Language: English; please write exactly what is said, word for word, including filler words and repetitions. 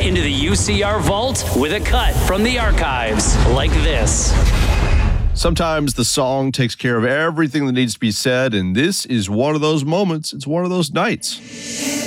into the U C R vault with a cut from the archives like this. Sometimes the song takes care of everything that needs to be said, and this is one of those moments. It's one of those nights.